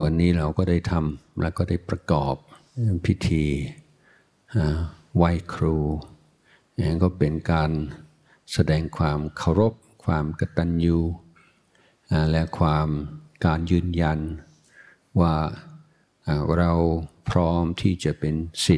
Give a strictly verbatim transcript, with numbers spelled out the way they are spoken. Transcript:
วันนี้เราก็ได้ทำและก็ได้ประกอบพิธีไหว้ครูนี่ก็เป็นการแสดงความเคารพความกตัญญูและความการยืนยันว่าเราพร้อมที่จะเป็นศิษย์